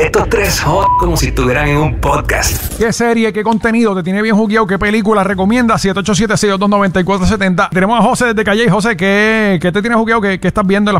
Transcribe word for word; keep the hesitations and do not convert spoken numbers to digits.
Estos tres hot como si estuvieran en un podcast. ¿Qué serie, qué contenido te tiene bien jugueado? ¿Qué película recomiendas? siete ocho siete, seis dos dos, nueve cuatro siete cero. Tenemos a José desde Calle. José, ¿qué, qué te tiene jugueado? ¿Qué, qué estás viendo en